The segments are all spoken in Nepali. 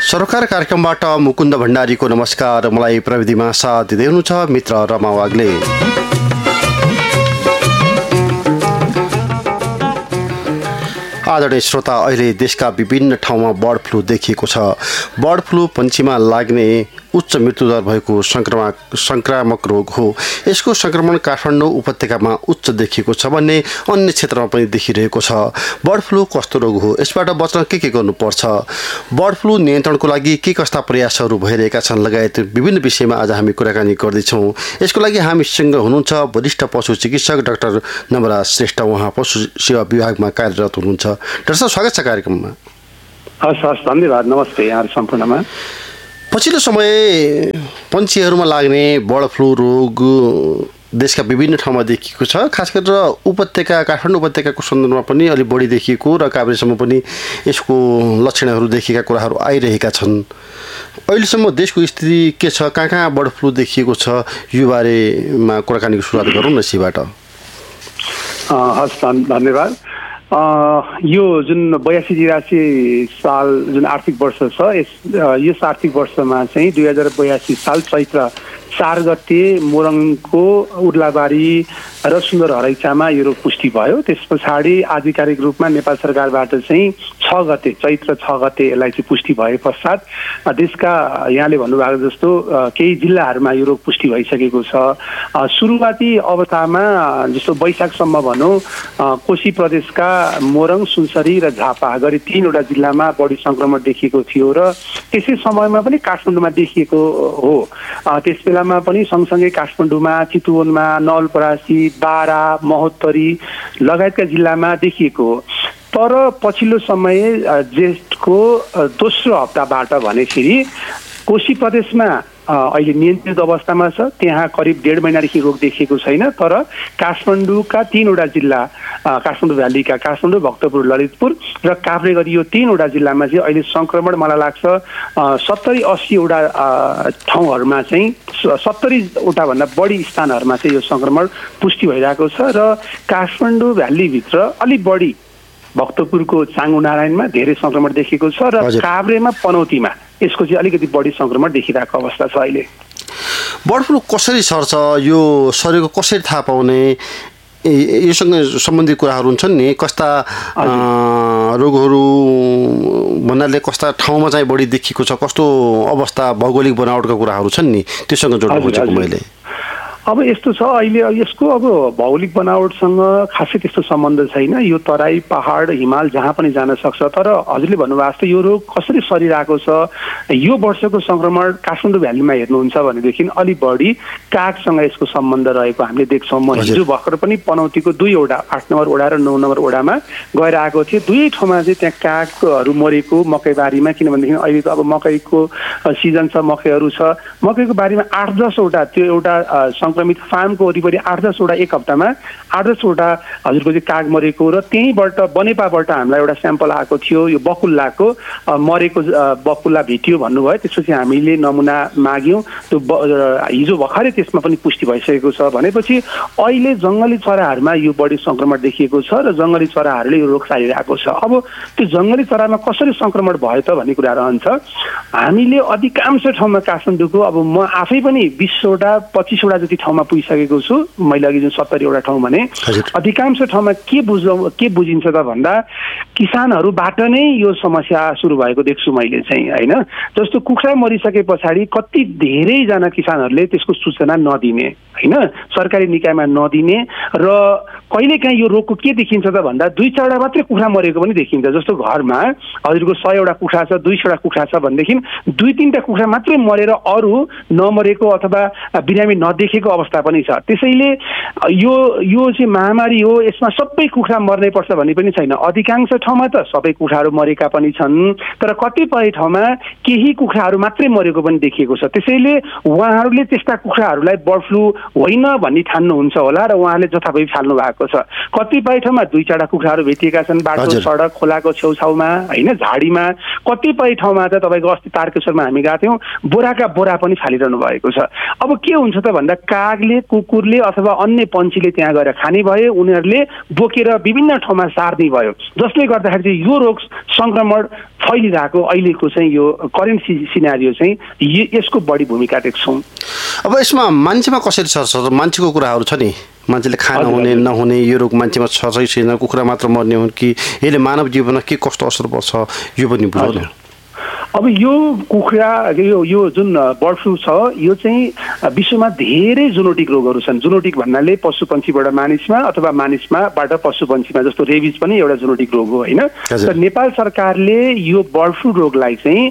सरकार कार्यक्रमबाट मुकुन्द भण्डारीको नमस्कार। मलाई प्रविधिमा साथ दिँदै हुनुहुन्छ मित्र रमा वाग्ले। आदरणीय श्रोता, अहिले देशका विभिन्न ठाउँमा बर्ड फ्लू देखिएको छ। बर्ड फ्लू पन्छीमा लाग्ने उच्च मृत्युदर भएको संक्रामक रोग हो। यसको संक्रमण काठमाडौँ उपत्यकामा उच्च देखिएको छ भने अन्य क्षेत्रमा पनि देखिरहेको छ। बर्ड फ्लू कस्तो रोग हो, यसबाट बच्न के गर्नुपर्छ, बर्ड फ्लू नियन्त्रणको लागि के कस्ता प्रयासहरू भइरहेका छन् लगायत विभिन्न विषयमा आज हामी कुराकानी गर्दैछौँ। यसको लागि हामीसँग हुनुहुन्छ वरिष्ठ पशु चिकित्सक डाक्टर नवराज श्रेष्ठ। उहाँ पशु सेवा विभागमा कार्यरत हुनुहुन्छ। डाक्टर साहब, स्वागत छ कार्यक्रममा। हस्, धन्यवाद। नमस्ते यहाँ सम्पूर्णमा। पछिल्लो समय पन्छीहरूमा लाग्ने बर्ड फ्लू रोग देशका विभिन्न ठाउँमा देखिएको छ। खास गरेर उपत्यका, काठमाडौँ उपत्यकाको सन्दर्भमा पनि अलिक बढी देखिएको र काभ्रेसम्म पनि यसको लक्षणहरू देखिएका कुराहरू आइरहेका छन्। अहिलेसम्म देशको स्थिति के छ, कहाँ बर्ड फ्लू देखिएको छ, यो बारेमा कुराकानीको सुरुवात गरौँ न सीबाट। हस्, धन्यवाद। यो जुन 82-83 साल जुन आर्थिक वर्ष छ, यस आर्थिक वर्षमा चाहिँ 2082 साल चैत्र 4 गते मोरङको उर्लाबारी र सुन्दर हरैचामा यो रोग पुष्टि भयो। त्यस पछाडि आधिकारिक रूपमा नेपाल सरकारबाट चाहिँ 6 गते चैत्र 6 गते यसलाई चाहिँ पुष्टि भए पश्चात देशका यहाँले भन्नुभएको जस्तो केही जिल्लाहरूमा यो रोग पुष्टि भइसकेको छ। सुरुवाती अवस्थामा जस्तो वैशाखसम्म भनौँ कोशी प्रदेशका मोरङ, सुनसरी र झापा गरी 3वटा जिल्लामा बढी संक्रमण देखिएको थियो र त्यसै समयमा पनि काठमाडौँमा देखिएको हो। त्यस बेलामा पनि सँगसँगै काठमाडौँमा, चितवनमा, नवलपरासी, बारा, महोत्तरी लगायतका जिल्लामा देखिएको हो। तर पछिल्लो समय जेठको दोस्रो हप्ताबाट भनेखेरि कोशी प्रदेशमा अहिले नियन्त्रित अवस्थामा छ। त्यहाँ करिब 1.5 महिनादेखि रोग देखिएको छैन। तर काठमाडौँका 3वटा जिल्ला, काठमाडौँ भ्यालीका काठमाडौँ, भक्तपुर, ललितपुर र काभ्रे गरी यो 3वटा जिल्लामा चाहिँ अहिले संक्रमण मलाई लाग्छ 70-80 वटा ठाउँहरूमा चाहिँ 70वटा भन्दा बढी स्थानहरूमा चाहिँ यो संक्रमण पुष्टि भइरहेको छ। र काठमाडौँ भ्यालीभित्र अलिक बढी भक्तपुरको चाङु नारायणमा धेरै संक्रमण देखिएको छ र काभ्रेमा, पनौतीमा यसको चाहिँ अलिकति बढी संक्रमण देखिरहेको अवस्था छ। अहिले बर्ड फ्लू कसरी सर्छ, यो सरेको कसरी थाहा पाउने, योसँग सम्बन्धित कुराहरू हुन्छन् नि। कस्ता रोगहरू भन्नाले कस्ता ठाउँमा चाहिँ बढी देखिएको छ, कस्तो अवस्था, भौगोलिक बनावटका कुराहरू छन् नि, त्योसँग जोड्नु खोजेको मैले। अब यस्तो छ, अहिले यसको अब भौगोलिक बनावटसँग खासै त्यस्तो सम्बन्ध छैन। यो तराई, पहाड, हिमाल जहाँ पनि जान सक्छ। तर हजुरले भन्नुभएको जस्तो यो रोग कसरी सरिरहेको छ, यो वर्षको संक्रमण काठमाडौँ भ्यालीमा हेर्नुहुन्छ भनेदेखि अलि बढी कागसँग यसको सम्बन्ध रहेको हामीले देख्छौँ। म हिजो भर्खर पनि पनौतीको 2वटा 8 नम्बर वडा र 9 नम्बर वडामा गएर आएको थिएँ। दुवै ठाउँमा चाहिँ त्यहाँ कागहरू मरेको मकैबारीमा, किनभनेदेखि अहिले त अब मकैको सिजन छ, मकैहरू छ। मकैको बारीमा 8-10 वटा त्यो एउटा संक्रमित फार्मको वरिपरि 8-10 वटा एक हप्तामा 8-10 वटा हजुरको चाहिँ काग मरेको र त्यहीँबाट बनेपाबाट हामीलाई एउटा स्याम्पल आएको थियो। यो बकुल्लाको मरेको बकुल्ला भेटियो भन्नुभयो। त्यसपछि हामीले नमुना माग्यौँ। त्यो हिजो भर्खरै त्यसमा पनि पुष्टि भइसकेको छ। भनेपछि अहिले जङ्गली चराहरूमा यो बढी संक्रमण देखिएको छ र जङ्गली चराहरूले यो रोग सारिरहेको छ। अब त्यो जङ्गली चरामा कसरी संक्रमण भयो त भन्ने कुरा रहन्छ। हामीले अधिकांश ठाउँमा काठमाडौँको अब म आफै पनि 20 वटा 25 वटा जति ठाउँमा पुगिसकेको छु। मैले अघि जुन 70 वटा ठाउँ भने अधिकांश ठाउँमा के बुझिन्छ त भन्दा किसानहरूबाट नै यो समस्या सुरु भएको देख्छु मैले चाहिँ, होइन। जस्तो कुखुरा मरिसके पछाडि कति धेरैजना किसानहरूले त्यसको सूचना नदिने, होइन, सरकारी निकायमा नदिने र कहिलेकाहीँ यो रोगको के देखिन्छ त भन्दा 2-4 वटा मात्रै कुखुरा मरेको पनि देखिन्छ। जस्तो घरमा हजुरको 100 वटा कुखुरा छ, 200 वटा कुखुरा छ भनेदेखि 2-3टा कुखुरा मात्रै मरेर अरू नमरेको अथवा बिरामी नदेखेको अवस्था पनि छ। त्यसैले यो चाहिँ महामारी हो, यसमा सबै कुखुरा मर्नै पर्छ भन्ने पनि छैन। अधिकांश ठाउँमा त सबै कुखुराहरू मरेका पनि छन्, तर कतिपय ठाउँमा केही कुखुराहरू मात्रै मरेको पनि देखिएको छ। त्यसैले उहाँहरूले त्यस्ता कुखुराहरूलाई बर्ड फ्लू होइन भन्ने ठान्नुहुन्छ होला र उहाँले जथाभावी फाल्नु भएको छ। कतिपय ठाउँमा 2-4 कुखुराहरू भेटिएका छन् बाटो, सडक, खोलाको छेउछाउमा, होइन, झाडीमा। कतिपय ठाउँमा त तपाईँको अस्ति तारकेश्वरमा हामी गएको थियौँ, बोराका बोरा पनि फालिरहनु भएको छ। अब के हुन्छ त भन्दा कागले कुकुरले अथवा अन्य पन्छीले त्यहाँ गएर खाने भयो, उनीहरूले बोकेर विभिन्न ठाउँमा सार्ने भयो, जसले गर्दाखेरि चाहिँ यो रोग संक्रमण फैलिरहेको अहिलेको चाहिँ यो करेन्ट सिनारियो चाहिँ यसको बढी भूमिका देख्छौँ। अब यसमा मान्छेमा कसरी सर्छ? मान्छेको कुराहरू छ नि, मान्छेले खान हुने नहुने यो रोग मान्छेमा छँदै छैन, कुखुरा मात्र मर्ने हुन् कि यसले मानव जीवनमा के कस्तो असर पर्छ यो पनि बुझाउनु। अब यो कुखुरा यो जुन बर्ड फ्लू छ यो चाहिँ विश्वमा धेरै जुनोटिक रोगहरू छन्। जुनोटिक भन्नाले पशु पन्छीबाट मानिसमा अथवा मानिसमाबाट पशु पन्छीमा, जस्तो रेबिज पनि एउटा जुनोटिक रोग हो होइन। तर नेपाल सरकारले यो बर्ड फ्लू रोगलाई चाहिँ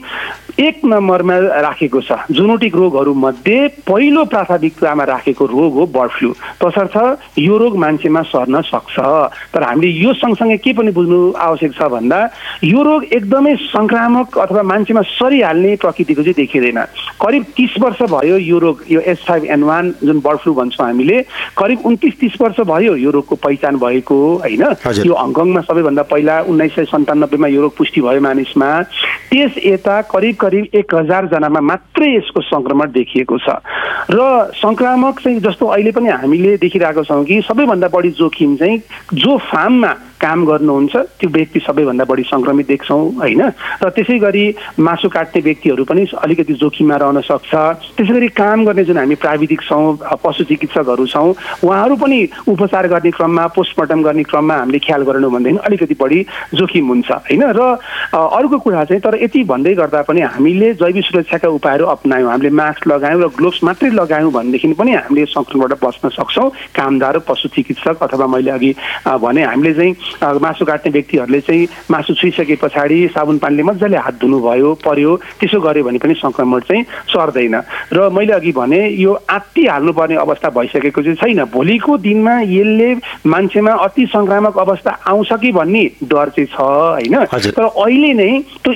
1 नम्बरमा राखेको छ। जुनोटिक रोगहरू मध्ये पहिलो प्राथमिकतामा राखेको रोग हो बर्ड फ्लू। तसर्थ यो रोग मान्छेमा सर्न सक्छ। तर हामीले यो सँगसँगै के पनि बुझ्नु आवश्यक छ भन्दा यो रोग एकदमै संक्रामक अथवा मान्छेमा सरिहाल्ने प्रकृतिको चाहिँ देखिँदैन। करिब 30 वर्ष भयो यो रोग, यो H5N1 जुन बर्ड फ्लू भन्छौँ हामीले, करिब 29-30 वर्ष भयो यो रोगको पहिचान भएको होइन। यो हङकङमा सबैभन्दा पहिला 1997 मा यो रोग पुष्टि भयो मानिसमा। त्यस यता करिब 1000 जनामा मात्रै यसको संक्रमण देखिएको छ। र संक्रामक चाहिँ जस्तो अहिले पनि हामीले देखिरहेको छौँ कि सबैभन्दा बढी जोखिम चाहिँ जो फार्ममा काम गर्नुहुन्छ त्यो व्यक्ति सबैभन्दा बढी संक्रमित देख्छौँ होइन। र त्यसै गरी मासु काट्ने व्यक्तिहरू पनि अलिकति जोखिममा रहन सक्छ। त्यसै गरी काम गर्ने जुन हामी प्राविधिक छौँ, पशु चिकित्सकहरू छौँ, उहाँहरू पनि उपचार गर्ने क्रममा, पोस्टमार्टम गर्ने क्रममा हामीले ख्याल गरेनौँ भनेदेखि अलिकति बढी जोखिम हुन्छ होइन। र अर्को कुरा चाहिँ, तर यति भन्दै गर्दा पनि हामीले जैविक सुरक्षाका उपायहरू अपनायौँ, हामीले मास्क लगायौँ र ग्लोभ्स मात्रै लगायौँ भनेदेखि पनि हामीले संक्रमणबाट बच्न सक्छौँ। कामदार पशु चिकित्सक अथवा मैले अघि भने हामीले चाहिँ मासु काट्ने व्यक्तिहरूले चाहिँ मासु छुइसके पछाडि साबुन पानीले मजाले हात धुनु पर्यो, त्यसो गर्यो भने पनि संक्रमण चाहिँ सर्दैन। र मैले अघि भने यो आत्ति हाल्नुपर्ने अवस्था भइसकेको चाहिँ छैन। भोलिको दिनमा यसले मान्छेमा अति संक्रामक अवस्था आउँछ कि भन्ने डर चाहिँ छ होइन। तर अहिले नै त्यो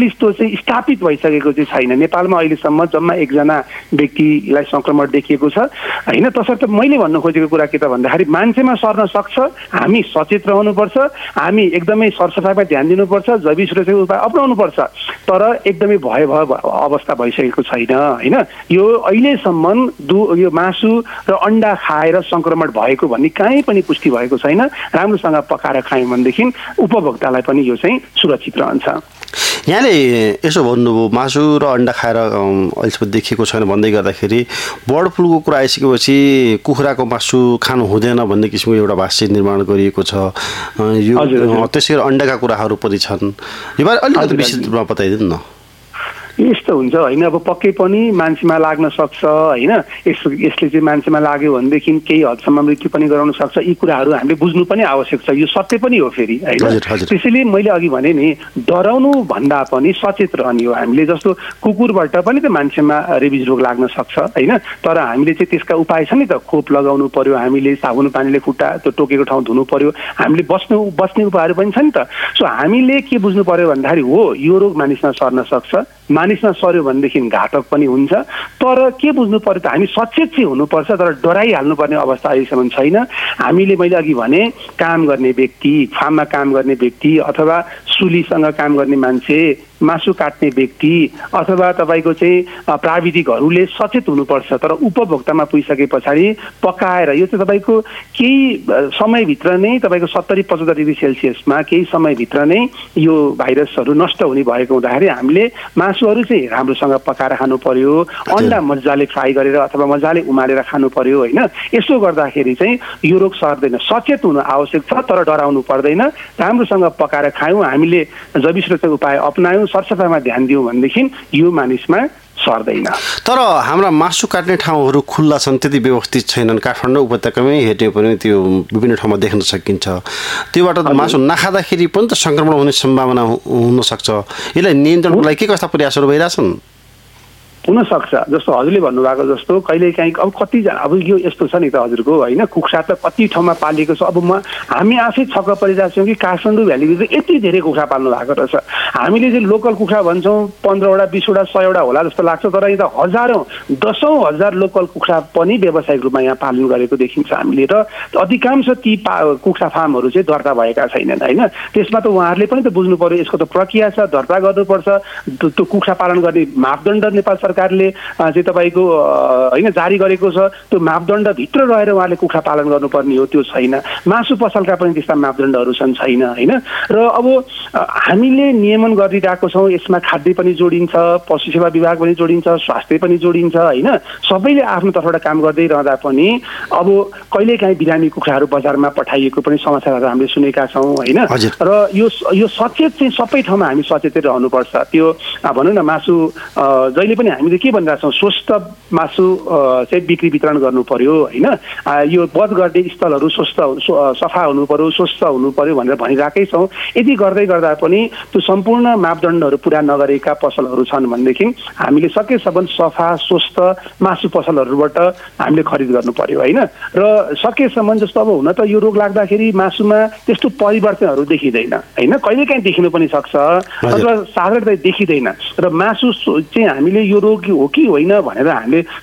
स्थापित भइसकेको चाहिँ छैन। नेपालमा अहिलेसम्म जम्मा 1 जना व्यक्तिलाई संक्रमण देखिएको छ होइन। तसर्थ मैले भन्नु खोजेको कुरा के त भन्दाखेरि मान्छेमा सर्न सक्छ, हामी सचेत रहनुपर्छ, हामी एकदमै सरसफाइमा ध्यान दिनुपर्छ, जैविक सुरक्षाको उपाय अपनाउनुपर्छ। तर एकदमै भय अवस्था भइसकेको छैन होइन। यो अहिलेसम्म यो मासु र अन्डा खाएर संक्रमण भएको भन्ने कहीँ पनि पुष्टि भएको छैन। राम्रोसँग पकाएर खायौँ भनेदेखि उपभोक्तालाई पनि यो चाहिँ सुरक्षित रहन्छ। यहाँले यसो भन्नुभयो मासु र अन्डा खाएर अहिलेसम्म देखिएको छैन भन्दै गर्दाखेरि बर्ड फ्लूको कुरा आइसकेपछि कुखुराको मासु खानु हुँदैन भन्ने किसिमको एउटा भाष्य निर्माण गरिएको छ। यो त्यसै गरी अन्डाका कुराहरू पनि छन्। यो बारे अलिकति विस्तृत रूपमा बताइदिनु न। यस्तो हुन्छ होइन। अब पक्कै पनि मान्छेमा लाग्न सक्छ होइन। यसले चाहिँ मान्छेमा लाग्यो भनेदेखि केही हदसम्म मृत्यु पनि गराउन सक्छ। यी कुराहरू हामीले बुझ्नु पनि आवश्यक छ। यो सत्य पनि हो फेरि होइन। त्यसैले मैले अघि भने नि डराउनु भन्दा पनि सचेत रहने हो हामीले। जस्तो कुकुरबाट पनि त मान्छेमा रेबिज रोग लाग्न सक्छ होइन। तर हामीले चाहिँ त्यसका उपाय छ नि त, खोप लगाउनु पर्यो, हामीले साबुन पानीले खुट्टा त्यो टोकेको ठाउँ धुनु पर्यो, हामीले बस्ने उपायहरू पनि छ नि त। सो हामीले के बुझ्नु पर्यो भन्दाखेरि हो यो रोग मानिसमा सर्न सक्छ, मानिसमा सर्यो भनेदेखि घातक पनि हुन्छ। तर के बुझ्नु पर्यो त हामी सचेत चाहिँ हुनुपर्छ, तर डराइहाल्नुपर्ने अवस्था अहिलेसम्म छैन। हामीले मैले अघि भने काम गर्ने व्यक्ति, फार्ममा काम गर्ने व्यक्ति अथवा सुलीसँग काम गर्ने मान्छे, मासु काट्ने व्यक्ति अथवा तपाईँको चाहिँ प्राविधिकहरूले सचेत हुनुपर्छ। तर उपभोक्तामा पुगिसके पछाडि पकाएर यो चाहिँ तपाईँको केही समयभित्र नै तपाईँको 70-75 डिग्री सेल्सियसमा केही समयभित्र नै यो भाइरसहरू नष्ट हुने भएको हुँदाखेरि हामीले मासुहरू चाहिँ राम्रोसँग पकाएर खानु पर्यो, अन्डा मजाले फ्राई गरेर अथवा मजाले उमालेर खानु पर्यो होइन। यसो गर्दाखेरि चाहिँ यो रोग सर्दैन। सचेत हुनु आवश्यक छ, तर डराउनु पर्दैन। राम्रोसँग पकाएर खायौँ, हामीले जैविक सुरक्षा उपाय अपनायौँ, सरसफाइमा ध्यान दियौँ भनेदेखि यो मानिसमा सर्दैन। तर हाम्रा मासु काट्ने ठाउँहरू खुल्ला छन्, त्यति व्यवस्थित छैनन्। काठमाडौँ उपत्यकामै हेर्ने पनि त्यो विभिन्न ठाउँमा देख्न सकिन्छ। त्योबाट मासु नखाँदाखेरि पनि त संक्रमण हुने सम्भावना हुनसक्छ। यसलाई नियन्त्रणको लागि के कस्ता प्रयासहरू भइरहेछन्? हुनसक्छ जस्तो हजुरले भन्नुभएको जस्तो कहिलेकाहीँ अब कतिजना अब यो यस्तो छ नि त हजुरको होइन। कुखुरा त कति ठाउँमा पालिएको छ। अब हामी आफै छक्क परिरहेको छौँ कि काठमाडौँ भ्यालीको चाहिँ यति धेरै कुखुरा पाल्नु भएको रहेछ। हामीले चाहिँ लोकल कुखुरा भन्छौँ 15वटा 20वटा 100वटा होला जस्तो लाग्छ। तर यहाँ त हजारौँ 10,000 लोकल कुखुरा पनि व्यावसायिक रूपमा यहाँ पालन गरेको देखिन्छ हामीले। र अधिकांश ती कुखुरा फार्महरू चाहिँ दर्ता भएका छैनन् होइन। त्यसमा त उहाँहरूले पनि त बुझ्नु पर्यो, यसको त प्रक्रिया छ, दर्ता गर्नुपर्छ। त्यो कुखुरा पालन गर्ने मापदण्ड नेपाल सरकारले चाहिँ तपाईँको होइन जारी गरेको छ त्यो मापदण्डभित्र रहेर उहाँले कुखुरा पालन गर्नुपर्ने हो त्यो छैन। मासु पसलका पनि त्यस्ता मापदण्डहरू छैन होइन। र अब हामीले नियमन गरिरहेको छौँ, यसमा खाद्य पनि जोडिन्छ, पशु सेवा विभाग पनि जोडिन्छ, स्वास्थ्य पनि जोडिन्छ होइन। सबैले आफ्नो तर्फबाट काम गर्दै रहँदा पनि अब कहिलेकाहीँ बिरामी कुखुराहरू बजारमा पठाइएको पनि समाचारहरू हामीले सुनेका छौँ होइन। र यो सचेत चाहिँ सबै ठाउँमा हामी सचेतै रहनुपर्छ। त्यो भनौँ न मासु जहिले पनि हामीले के भनिरहेको छौँ, स्वस्थ मासु चाहिँ बिक्री वितरण गर्नु पर्यो होइन। यो वध गर्ने स्थलहरू सफा हुनु पर्यो, स्वस्थ हुनु पर्यो भनेर भनिरहेकै छौँ। यदि गर्दै गर्दा पनि त्यो सम्पूर्ण मापदण्डहरू पुरा नगरेका पसलहरू छन् भनेदेखि हामीले सकेसम्म सफा स्वस्थ मासु पसलहरूबाट हामीले खरिद गर्नु पर्यो होइन। र सकेसम्म जस्तो अब हुन त यो रोग लाग्दाखेरि मासुमा त्यस्तो परिवर्तनहरू देखिँदैन होइन, कहिलेकाहीँ देखिनु पनि सक्छ अथवा साधारणतया देखिँदैन। र मासु चाहिँ हामीले यो रोग हो कि होइन भनेर हामीले